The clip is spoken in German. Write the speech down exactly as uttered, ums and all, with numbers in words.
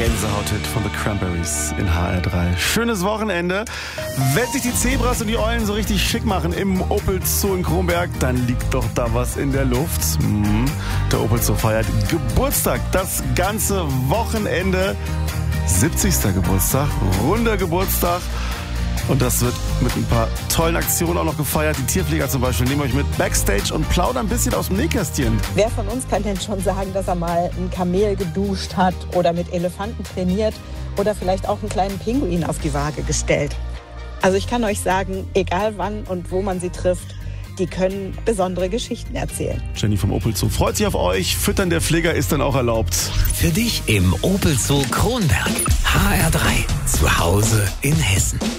Gänsehaut-Hit von The Cranberries in H R drei. Schönes Wochenende. Wenn sich die Zebras und die Eulen so richtig schick machen im Opel Zoo in Kronberg, dann liegt doch da was in der Luft. Hm. Der Opel Zoo feiert Geburtstag. Das ganze Wochenende. siebzigster Geburtstag, runder Geburtstag. Und das wird mit ein paar tollen Aktionen auch noch gefeiert. Die Tierpfleger zum Beispiel nehmen euch mit Backstage und plaudern ein bisschen aus dem Nähkästchen. Wer von uns kann denn schon sagen, dass er mal ein Kamel geduscht hat oder mit Elefanten trainiert oder vielleicht auch einen kleinen Pinguin auf die Waage gestellt? Also ich kann euch sagen, egal wann und wo man sie trifft, die können besondere Geschichten erzählen. Jenny vom Opel Zoo freut sich auf euch. Füttern der Pfleger ist dann auch erlaubt. Für dich im Opel Zoo Kronberg. H R drei. Zu Hause in Hessen.